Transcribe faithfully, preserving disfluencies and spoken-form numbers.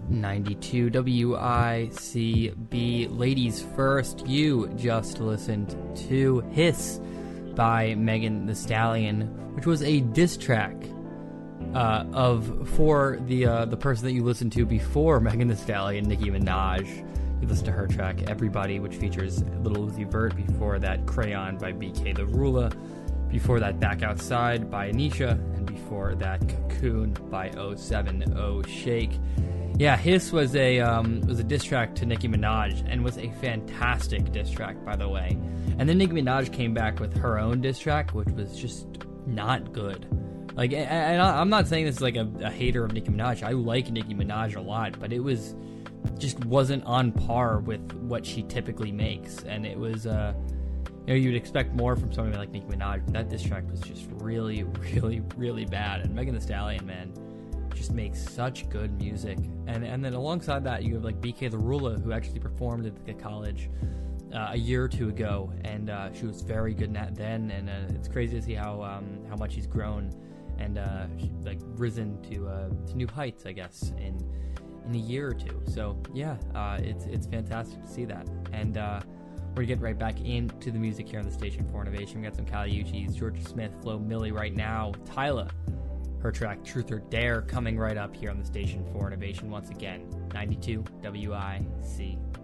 ninety-two W I C B. Ladies first, you just listened to Hiss by Megan Thee Stallion, which was a diss track uh, of for the uh, the person that you listened to before Megan Thee Stallion, Nicki Minaj. You listened to her track Everybody, which features Lil Uzi Vert. Before that, Crayon by B K The Ruler. Before that, Back Outside by Anisha. And before that, Cocoon by oh seven oh Shake. Yeah, Hiss was a um, was a diss track to Nicki Minaj, and was a fantastic diss track, by the way. And then Nicki Minaj came back with her own diss track, which was just not good. Like, and I'm not saying this is like a, a hater of Nicki Minaj. I like Nicki Minaj a lot, but it was just wasn't on par with what she typically makes, and it was, uh, you know, you'd expect more from somebody like Nicki Minaj, but that diss track was just really, really, really bad. And Megan Thee Stallion, man, just makes such good music. And and then alongside that, you have like B K The Ruler, who actually performed at the college uh, a year or two ago, and uh, she was very good in that then. And uh, it's crazy to see how um, how much she's grown and uh, she, like risen to uh, to new heights, I guess, in in a year or two. So yeah, uh, it's it's fantastic to see that. And uh, we're gonna get right back into the music here on the station for Innovation. We got some Kali Uchis, Georgia Smith, Flo Milli right now, Tyla. Her track Truth or Dare coming right up here on the station for Innovation once again. ninety-two W I C